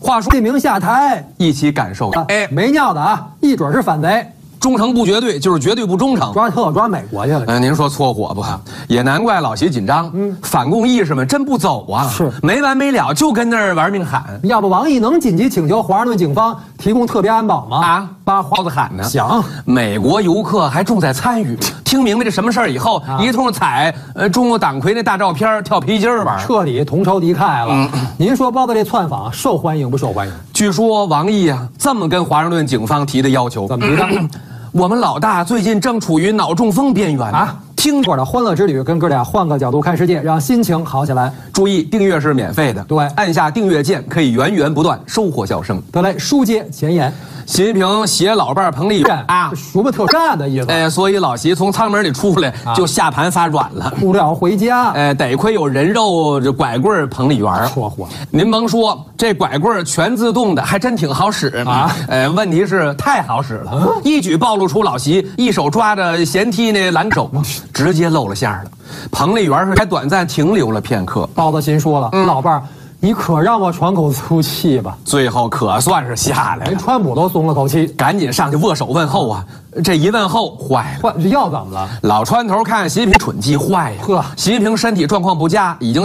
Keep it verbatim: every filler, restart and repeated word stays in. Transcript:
话说， 立明下台， 一起感受。 哎，没尿的啊，一准是反贼。 忠诚不绝对，就是绝对不忠诚。 抓特抓美国去了。 嗯、呃，您说搓火不？也难怪老习紧张。嗯，反共义士们真不走啊， 是没完没了，就跟那儿玩命喊。 要不王毅能紧急请求华盛顿警方提供特别安保吗？ 啊，把花子喊呢。 想， 美国游客还重在参与。听明白这什么事儿以后，啊、一通踩呃中国党魁那大照片，跳皮筋儿玩， 彻底同仇敌忾了。嗯、您说包子这窜访受欢迎不受欢迎？ 据说王毅啊这么跟华盛顿警方提的要求， 怎么提的？ 我们老大最近正处于脑中风边缘啊！听会儿的欢乐之旅，跟哥俩换个角度看世界，让心情好起来。 注意，订阅是免费的， 对， 按下订阅键可以源源不断收获笑声。 得嘞，书接前言。 习近平携老伴彭丽媛啊， 什么特战的意思？ 哎，所以老习从舱门里出来就下盘发软了， 不了回家。 哎，得亏有人肉这拐棍彭丽媛。 说话， 您甭说，这拐棍全自动的，还真挺好使啊。呃，问题是太好使了，嗯、一举暴露出老习一手抓着闲踢那拦手，直接露了馅了。彭丽媛是还短暂停留了片刻。 包子心说了，嗯、老伴儿。你可让我喘口粗气吧！ 最后可算是下来了， 连川普都松了口气， 赶紧上去握手问候啊！这一问候坏了， 这药怎么了？ 老川头看习近平蠢计坏呀！呵，习近平身体状况不佳，已经。